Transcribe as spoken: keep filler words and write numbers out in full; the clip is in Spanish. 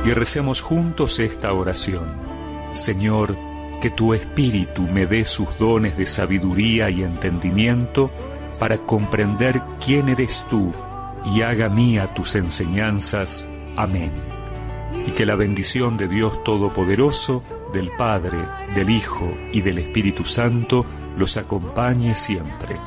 y recemos juntos esta oración. Señor, que tu Espíritu me dé sus dones de sabiduría y entendimiento para comprender quién eres tú y haga mía tus enseñanzas. Amén. Y que la bendición de Dios Todopoderoso, del Padre, del Hijo y del Espíritu Santo los acompañe siempre.